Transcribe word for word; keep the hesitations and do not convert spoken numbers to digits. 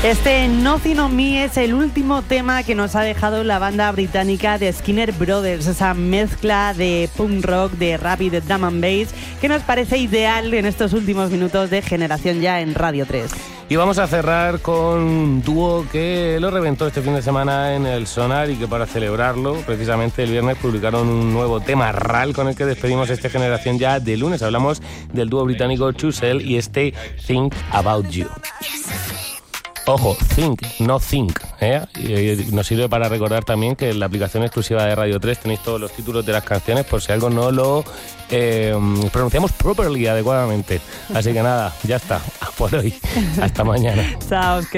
Este Nothing on Me es el último tema que nos ha dejado la banda británica de Skinner Brothers, esa mezcla de punk rock, de rap y de drum and bass que nos parece ideal en estos últimos minutos de Generación Ya en Radio tres. Y vamos a cerrar con un dúo que lo reventó este fin de semana en el Sonar y que para celebrarlo, precisamente el viernes, publicaron un nuevo tema, R A L, con el que despedimos esta Generación Ya de lunes. Hablamos del dúo británico Chusel y este Think About You. Ojo, think, no think, ¿eh? Y nos sirve para recordar también que en la aplicación exclusiva de Radio tres tenéis todos los títulos de las canciones por si algo no lo eh, pronunciamos properly, adecuadamente. Así que nada, ya está, por hoy. Hasta mañana. Chao.